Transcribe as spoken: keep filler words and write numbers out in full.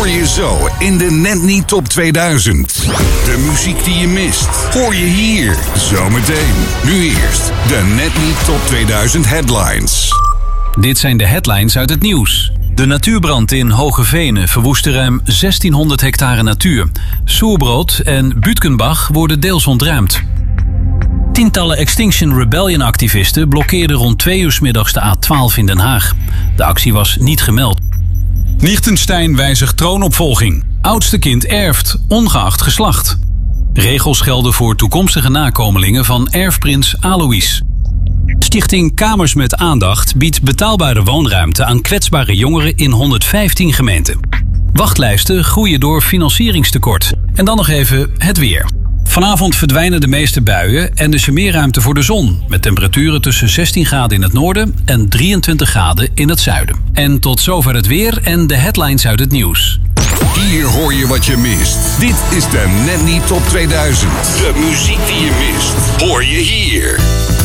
hoor je zo in de Net Niet Top tweeduizend. De muziek die je mist, hoor je hier zometeen. Nu eerst de Net Niet Top tweeduizend headlines. Dit zijn de headlines uit het nieuws. De natuurbrand in Hogevenen verwoestte ruim zestienhonderd hectare natuur. Soerbrood en Butkenbach worden deels ontruimd. Tientallen Extinction Rebellion-activisten blokkeerden rond twee uur 's middags de A twaalf in Den Haag. De actie was niet gemeld. Liechtenstein wijzigt troonopvolging. Oudste kind erft, ongeacht geslacht. Regels gelden voor toekomstige nakomelingen van erfprins Alois. Stichting Kamers met Aandacht biedt betaalbare woonruimte aan kwetsbare jongeren in honderdvijftien gemeenten. Wachtlijsten groeien door financieringstekort. En dan nog even het weer. Vanavond verdwijnen de meeste buien en is er meer ruimte voor de zon. Met temperaturen tussen zestien graden in het noorden en drieëntwintig graden in het zuiden. En tot zover het weer en de headlines uit het nieuws. Hier hoor je wat je mist. Dit is de Net Niet Top tweeduizend. De muziek die je mist, hoor je hier.